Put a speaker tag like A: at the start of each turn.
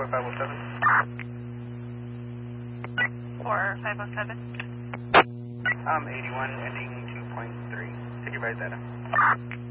A: 4507.
B: 4507.
A: 81 ending 2.3. Take your bite data.